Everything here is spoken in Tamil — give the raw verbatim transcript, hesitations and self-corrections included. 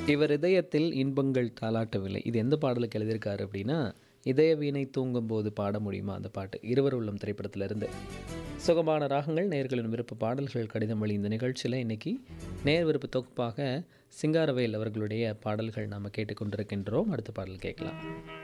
இவர் இதயத்தில் இன்பங்கள் தாலாட்டவில்லை. இது எந்த பாடலுக்கு எழுதியிருக்காரு அப்படின்னா, இதய வீணை தூங்கும்போது பாட முடியுமா அந்த பாட்டு. இருவர் உள்ளம் திரைப்படத்திலிருந்து. சுகமான ராகங்கள் நேயர்களின் விருப்ப பாடல்கள் கடிதம் வழி இந்த நிகழ்ச்சியில் இன்னைக்கு நேர் விருப்ப தொகுப்பாக சிங்காரவேல் அவர்களுடைய பாடல்கள் நாம் கேட்டுக்கொண்டிருக்கின்றோம். அடுத்த பாடல் கேட்கலாம்.